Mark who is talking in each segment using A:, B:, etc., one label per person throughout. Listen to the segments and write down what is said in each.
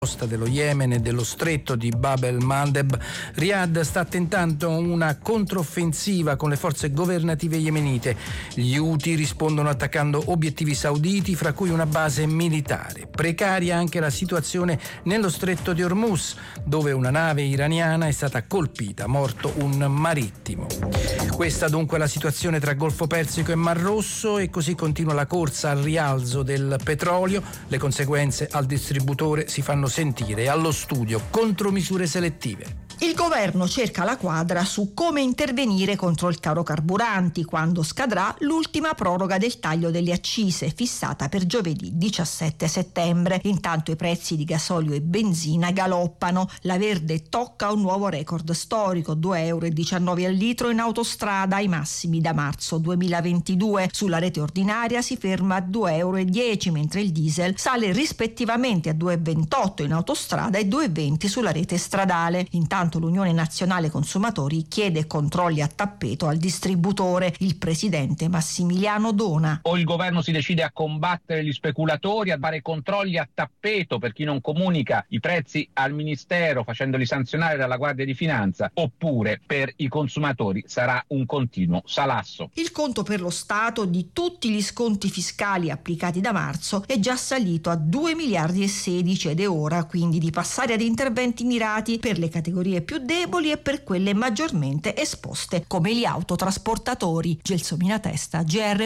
A: costa dello Yemen e dello stretto di Bab el-Mandeb, Riyadh sta tentando una controffensiva con le forze governative yemenite. Gli Houthi rispondono attaccando obiettivi sauditi, fra cui una base militare. Precaria anche la situazione nello stretto di Hormuz, dove una nave iraniana è stata colpita, morto un marittimo. Questa dunque è la situazione tra Golfo Persico e Mar Rosso, e così continua la corsa al rialzo del petrolio. Le conseguenze al distributore si fanno sentire, e allo studio contromisure selettive.
B: Il governo cerca la quadra su come intervenire contro il caro carburanti quando scadrà l'ultima proroga del taglio delle accise fissata per giovedì 17 settembre. Intanto i prezzi di gasolio e benzina galoppano. La Verde tocca un nuovo record storico, 2,19 euro al litro in autostrada, ai massimi da marzo 2022. Sulla rete ordinaria si ferma a 2,10 euro, mentre il diesel sale rispettivamente a 2,28 in autostrada e 2,20 sulla rete stradale. Intanto l'Unione Nazionale Consumatori chiede controlli a tappeto al distributore. Il presidente Massimiliano Dona.
C: O il governo si decide a combattere gli speculatori, a fare controlli a tappeto per chi non comunica i prezzi al Ministero facendoli sanzionare dalla Guardia di Finanza, oppure per i consumatori sarà un continuo salasso.
B: Il conto per lo Stato di tutti gli sconti fiscali applicati da marzo è già salito a 2 miliardi e 16 ed è ora quindi di passare ad interventi mirati per le categorie più deboli e per quelle maggiormente esposte, come gli autotrasportatori. Gelsomina Testa,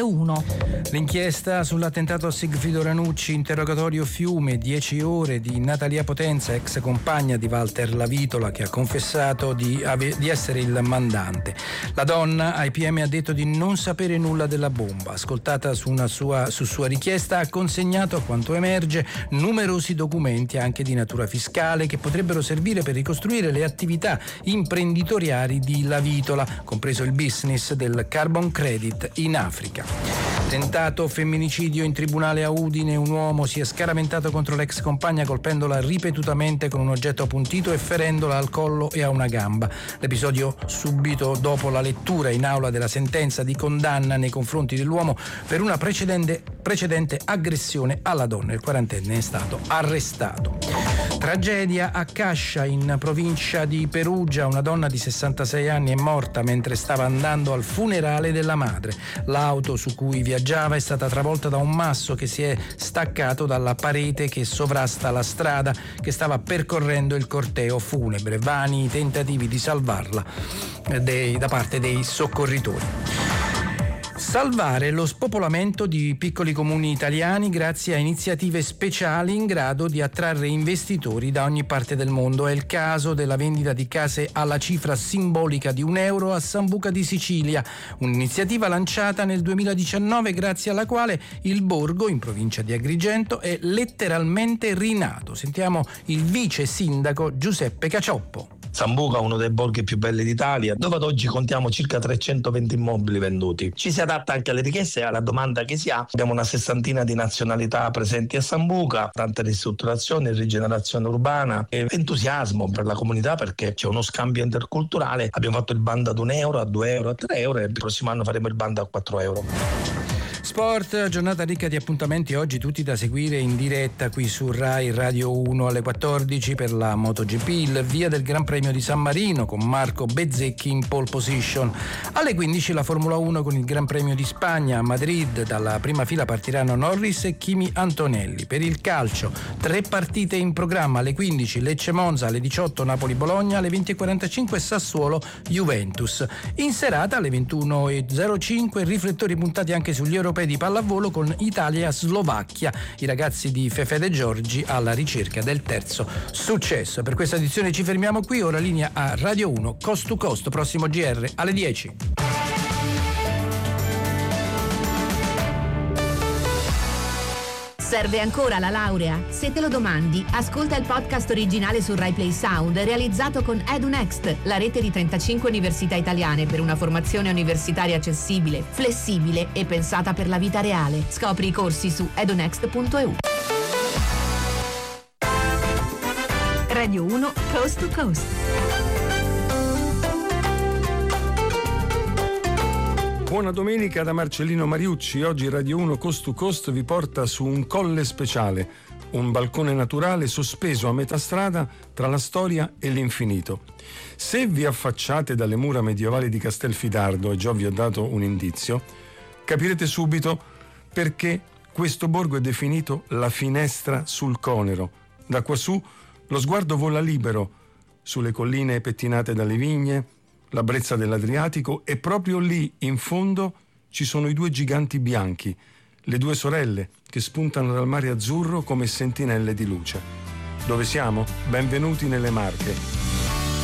B: GR1.
A: L'inchiesta sull'attentato a Sigfrido Ranucci, interrogatorio Fiume, 10 ore di Natalia Potenza, ex compagna di Walter Lavitola, che ha confessato di essere il mandante. La donna ai PM ha detto di non sapere nulla della bomba. Ascoltata su sua richiesta, ha consegnato, a quanto emerge, numerosi documenti anche di natura fiscale che potrebbero servire per ricostruire le attività imprenditoriali di Lavitola, compreso il business del carbon credit in Africa. Tentato femminicidio in tribunale a Udine, un uomo si è scaramentato contro l'ex compagna colpendola ripetutamente con un oggetto appuntito e ferendola al collo e a una gamba. L'episodio subito dopo la lettura in aula della sentenza di condanna nei confronti dell'uomo per una precedente aggressione alla donna. Il quarantenne è stato arrestato. Tragedia a Cascia, in provincia di Perugia. Una donna di 66 anni è morta mentre stava andando al funerale della madre. L'auto su cui viaggiava è stata travolta da un masso che si è staccato dalla parete che sovrasta la strada che stava percorrendo il corteo funebre. Vani i tentativi di salvarla da parte dei soccorritori. Salvare lo spopolamento di piccoli comuni italiani grazie a iniziative speciali in grado di attrarre investitori da ogni parte del mondo. È il caso della vendita di case alla cifra simbolica di €1 a Sambuca di Sicilia, un'iniziativa lanciata nel 2019 grazie alla quale il borgo, in provincia di Agrigento, è letteralmente rinato. Sentiamo il vice sindaco Giuseppe Cacioppo.
D: Sambuca, uno dei borghi più belli d'Italia, dove ad oggi contiamo circa 320 immobili venduti. Ci si adatta anche alle richieste e alla domanda che si ha. Abbiamo una 60ina di nazionalità presenti a Sambuca, tante ristrutturazioni, rigenerazione urbana e entusiasmo per la comunità perché c'è uno scambio interculturale. Abbiamo fatto il bando ad €1, a €2, a €3 e il prossimo anno faremo il bando a €4.
A: Sport, giornata ricca di appuntamenti, oggi tutti da seguire in diretta qui su Rai Radio 1 alle 14 per la MotoGP, il via del Gran Premio di San Marino con Marco Bezzecchi in pole position. Alle 15 la Formula 1 con il Gran Premio di Spagna a Madrid, dalla prima fila partiranno Norris e Kimi Antonelli. Per il calcio, 3 partite in programma: alle 15 Lecce Monza, alle 18 Napoli Bologna, alle 20:45 Sassuolo Juventus. In serata alle 21:05 riflettori puntati anche sugli europei di pallavolo con Italia-Slovacchia, i ragazzi di Fefe De Giorgi alla ricerca del terzo successo. Per questa edizione ci fermiamo qui, ora linea a Radio 1 Coast to Coast, prossimo GR alle 10.
E: Serve ancora la laurea? Se te lo domandi, ascolta il podcast originale su Rai Play Sound realizzato con EduNext, la rete di 35 università italiane per una formazione universitaria accessibile, flessibile e pensata per la vita reale. Scopri i corsi su edunext.eu. Radio 1 Coast to Coast.
F: Buona domenica da Marcellino Mariucci. Oggi Radio 1 Coast to Coast vi porta su un colle speciale, un balcone naturale sospeso a metà strada tra la storia e l'infinito. Se vi affacciate dalle mura medievali di Castelfidardo, e già vi ho dato un indizio, capirete subito perché questo borgo è definito la finestra sul Conero. Da quassù lo sguardo vola libero sulle colline pettinate dalle vigne, la brezza dell'Adriatico, e proprio lì in fondo ci sono i due giganti bianchi, le due sorelle che spuntano dal mare azzurro come sentinelle di luce. Dove siamo? Benvenuti nelle Marche.